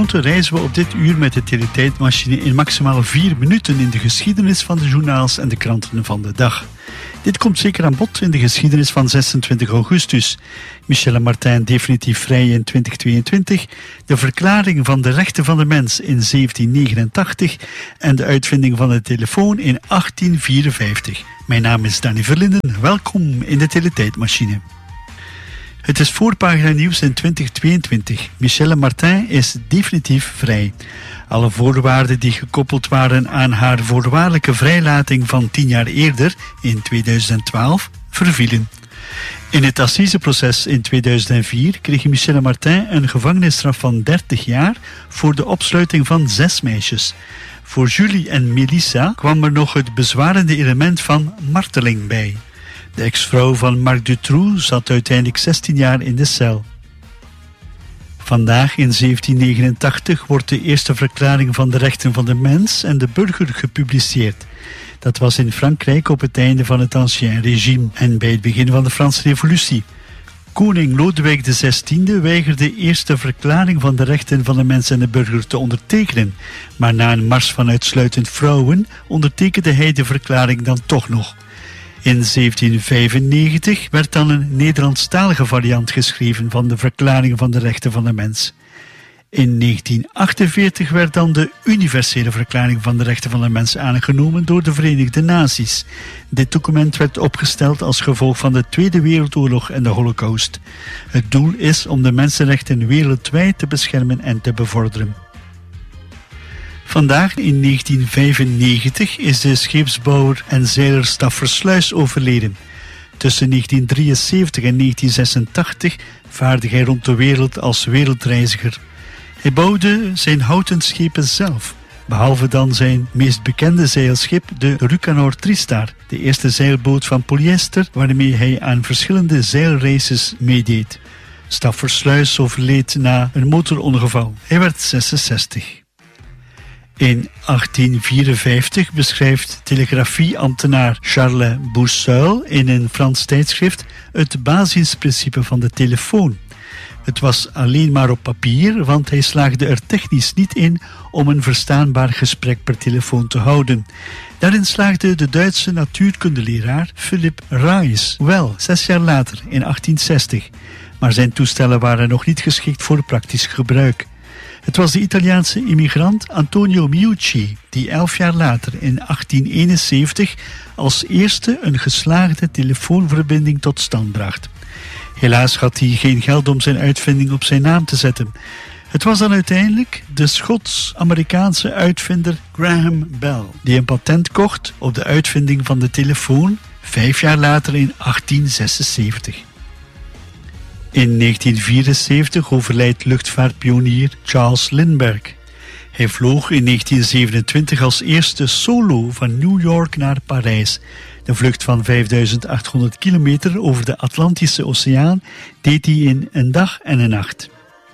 gewoonte reizen we op dit uur met de teletijdmachine in maximaal 4 minuten in de geschiedenis van de journaals en de kranten van de dag. Dit komt zeker aan bod in de geschiedenis van 26 augustus. Michel en Martin definitief vrij in 2022, de verklaring van de rechten van de mens in 1789 en de uitvinding van de telefoon in 1854. Mijn naam is Danny Verlinden, welkom in de teletijdmachine. Het is voorpagina nieuws in 2022. Michel en Martin is definitief vrij. Alle voorwaarden die gekoppeld waren aan haar voorwaardelijke vrijlating van 10 jaar eerder, in 2012, vervielen. In het assiseproces in 2004 kregen Michel en Martin een gevangenisstraf van 30 jaar voor de opsluiting van 6 meisjes. Voor Julie en Melissa kwam er nog het bezwarende element van marteling bij. De ex-vrouw van Marc Dutroux zat uiteindelijk 16 jaar in de cel. Vandaag in 1789 wordt de eerste verklaring van de rechten van de mens en de burger gepubliceerd. Dat was in Frankrijk op het einde van het Ancien Régime en bij het begin van de Franse Revolutie. Koning Lodewijk XVI weigerde de eerste verklaring van de rechten van de mens en de burger te ondertekenen, maar na een mars van uitsluitend vrouwen ondertekende hij de verklaring dan toch nog. In 1795 werd dan een Nederlandstalige variant geschreven van de Verklaring van de Rechten van de Mens. In 1948 werd dan de Universele Verklaring van de Rechten van de Mens aangenomen door de Verenigde Naties. Dit document werd opgesteld als gevolg van de Tweede Wereldoorlog en de Holocaust. Het doel is om de mensenrechten wereldwijd te beschermen en te bevorderen. Vandaag in 1995 is de scheepsbouwer en zeiler Stafford Sluis overleden. Tussen 1973 en 1986 vaarde hij rond de wereld als wereldreiziger. Hij bouwde zijn houten schepen zelf, behalve dan zijn meest bekende zeilschip, de Rucanor Tristar, de eerste zeilboot van polyester waarmee hij aan verschillende zeilraces meedeed. Stafford Sluis overleed na een motorongeval. Hij werd 66. In 1854 beschrijft telegrafieambtenaar Charles Bousseul in een Frans tijdschrift het basisprincipe van de telefoon. Het was alleen maar op papier, want hij slaagde er technisch niet in om een verstaanbaar gesprek per telefoon te houden. Daarin slaagde de Duitse natuurkundeleraar Philipp Reis wel 6 jaar later, in 1860. Maar zijn toestellen waren nog niet geschikt voor praktisch gebruik. Het was de Italiaanse immigrant Antonio Meucci die 11 jaar later in 1871 als eerste een geslaagde telefoonverbinding tot stand bracht. Helaas had hij geen geld om zijn uitvinding op zijn naam te zetten. Het was dan uiteindelijk de Schots-Amerikaanse uitvinder Graham Bell die een patent kocht op de uitvinding van de telefoon 5 jaar later in 1876. In 1974 overlijdt luchtvaartpionier Charles Lindbergh. Hij vloog in 1927 als eerste solo van New York naar Parijs. De vlucht van 5800 kilometer over de Atlantische Oceaan deed hij in een dag en een nacht.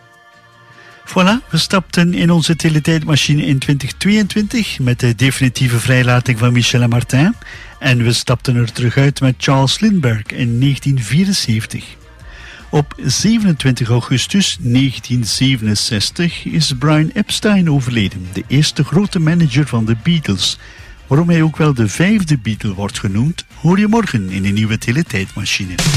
Voilà, we stapten in onze teletijdmachine in 2022 met de definitieve vrijlating van Michel en Martin. En we stapten er terug uit met Charles Lindbergh in 1974. Op 27 augustus 1967 is Brian Epstein overleden, de eerste grote manager van de Beatles. Waarom hij ook wel de 5e Beatle wordt genoemd, hoor je morgen in de nieuwe teletijdmachine.